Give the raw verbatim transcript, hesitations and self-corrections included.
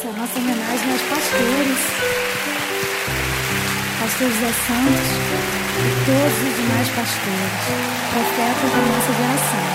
Essa é a nossa homenagem aos pastores, pastor José Santos e todos os demais pastores, profetas da nossa geração.